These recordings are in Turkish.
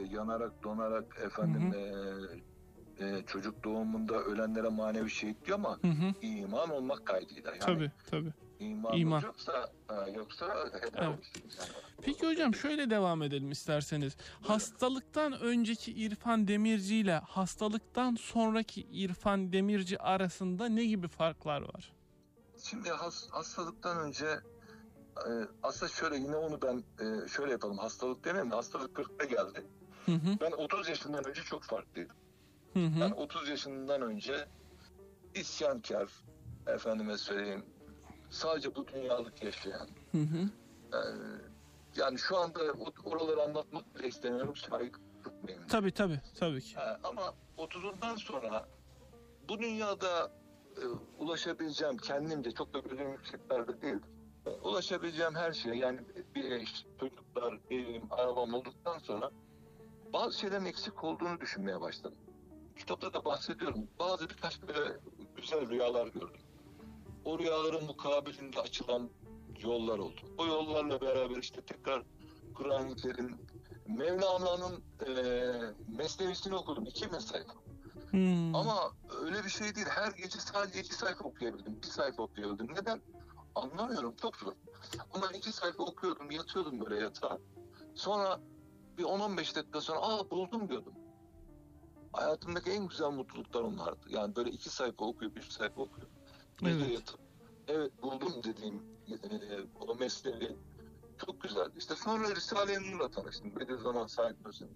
yanarak, donarak Hı hı. çocuk doğumunda ölenlere manevi şehit diyor ama Hı hı. iman olmak kaydıyla. Yani Tabii. imanınız İman. yoksa heder Evet. olursunuz. Yani. Peki hocam şöyle devam edelim isterseniz. Buyurun. Hastalıktan önceki İrfan Demirci ile hastalıktan sonraki İrfan Demirci arasında ne gibi farklar var? Şimdi hastalıktan önce aslında şöyle yine onu ben şöyle yapalım. Hastalık demeyeyim de hastalık 40'ta geldi. Hı hı. Ben 30 yaşından önce çok farklıydım. Hı hı. Ben 30 yaşından önce isyankar, efendime söyleyeyim, sadece bu dünyalık yaşayan. Hı hı. Yani şu anda oraları anlatmak bile istemiyorum. Saygı tutmayayım. Tabii ki. Ama 30'undan sonra bu dünyada ulaşabileceğim kendimce çok da gözüm yükseklerde değil. Ulaşabileceğim her şeye yani bir eş, çocuklar, evim, arabam olduktan sonra bazı şeylerin eksik olduğunu düşünmeye başladım. Kitapta da bahsediyorum. Birkaç böyle güzel rüyalar gördüm. O rüyaların mukabilinde açılan yollar oldu. O yollarla beraber işte tekrar Kur'an-ı Kerim, Mevlana'nın Mesnevisini okudum. 2000 sayfa. Ama öyle bir şey değil. Her gece sadece 2 sayfa okuyabildim. 1 sayfa okuyabildim. Neden? Anlamıyorum. Çok zor. Ama 2 sayfa okuyordum. Yatıyordum böyle yatağa. Sonra bir 10-15 dakika sonra buldum diyordum. Hayatımdaki en güzel mutluluklar onlardı. Yani böyle 2 sayfa okuyup 3 sayfa okuyup gece yatıp evet buldum dediğim o mesleği çok güzeldi. İşte sonra Risale-i Nur'la tanıştım. Bediüzzaman Said Nursi'nin.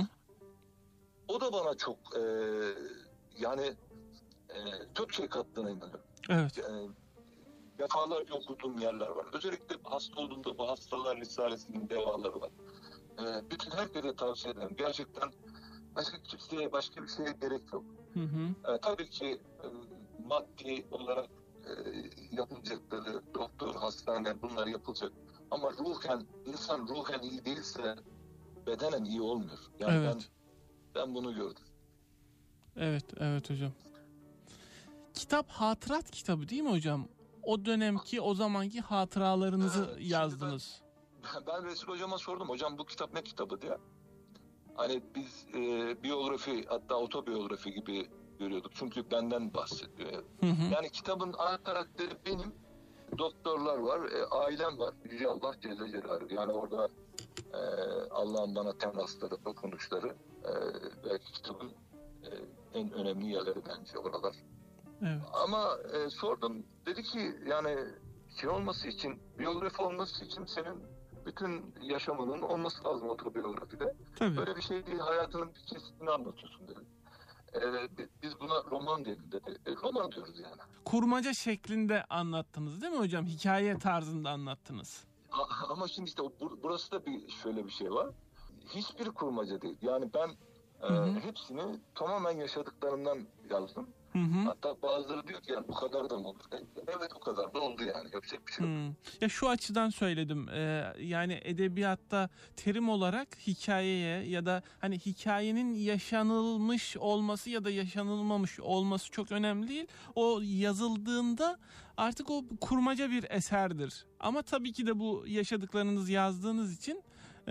O da bana çok çok şey kattığına inanıyorum. Evet. Defalarca okuduğum yerler var. Özellikle hasta olduğumda bu Hastalar Risalesi'nin devaları var. Bütün herkese tavsiye ederim. Gerçekten başka bir şeye gerek yok. Tabii ki maddi olarak yapılacakları, doktor, hastane bunlar yapılacak. Ama insan ruhen iyi değilse bedenen iyi olmuyor. Yani Evet. ben bunu gördüm. Evet hocam. Kitap hatırat kitabı değil mi hocam? O dönemki, o zamanki hatıralarınızı yazdınız. Ben Resul hocama sordum. Hocam bu kitap ne kitabı diye. Hani biz biyografi hatta otobiyografi gibi görüyorduk. Çünkü benden bahsediyor. Yani kitabın ana karakteri benim. Doktorlar var, ailem var. Yüce Allah Celle Celaluhu. Yani orada Allah'ın bana temasları, dokunuşları belki kitabın en önemli yerleri bence oralar. Evet. Ama sordum. Dedi ki yani olması için, biyografi olması için senin bütün yaşamının olması lazım otobiyografide. Tabii. Böyle bir şey değil, hayatının bir kesitini anlatıyorsun dedi. Biz buna roman dedik dedi. Roman diyoruz yani. Kurmaca şeklinde anlattınız değil mi hocam? Hikaye tarzında anlattınız. Ama şimdi işte burası da şöyle bir şey var. Hiçbir kurmaca değil. Yani ben hepsini tamamen yaşadıklarımdan yazdım. Hatta bazıları diyor ki yani bu kadar da mı olur? Evet o kadar da oldu yani. Yapacak bir şey yok. Ya şu açıdan söyledim. Yani edebiyatta terim olarak hikayeye ya da hani hikayenin yaşanılmış olması ya da yaşanılmamış olması çok önemli değil. O yazıldığında artık o kurmaca bir eserdir. Ama tabii ki de bu yaşadıklarınızı yazdığınız için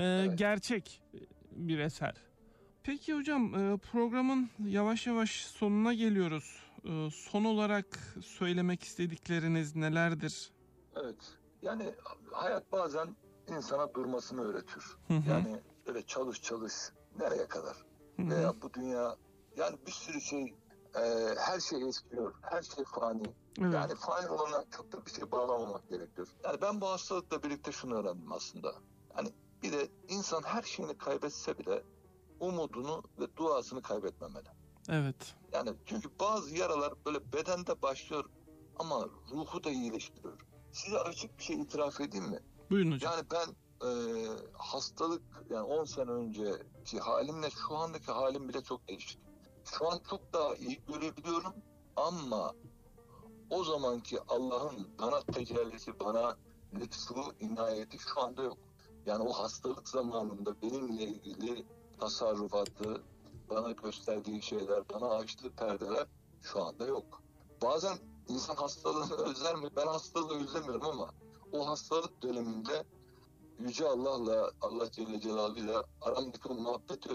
gerçek bir eser. Peki hocam programın yavaş yavaş sonuna geliyoruz. Son olarak söylemek istedikleriniz nelerdir? Evet. Yani hayat bazen insana durmasını öğretir. Yani öyle çalış nereye kadar? Veya bu dünya yani bir sürü şey her şey eskiyor. Her şey fani. Evet. Yani fani olana çok da bir şey bağlamamak gerekiyor. Yani ben bu hastalıkla birlikte şunu öğrendim aslında. Yani bir de insan her şeyini kaybetse bile umudunu ve duasını kaybetmemeli. Evet. Yani çünkü bazı yaralar böyle bedende başlıyor ama ruhu da iyileştiriyor. Size açık bir şey itiraf edeyim mi? Buyurun hocam. Yani ben hastalık yani 10 sene önceki halimle şu andaki halim bile çok değişti. Şu an çok daha iyi görebiliyorum ama o zamanki Allah'ın bana tecellisi, bana lütfu, inayeti şu anda yok. Yani o hastalık zamanında benimle ilgili tasarrufatı, bana gösterdiği şeyler, bana açtığı perdeler şu anda yok. Bazen insan hastalığını özler mi? Ben hastalığı özlemiyorum ama o hastalık döneminde Yüce Allah Celle Celaluhu'yla aramdaki muhabbeti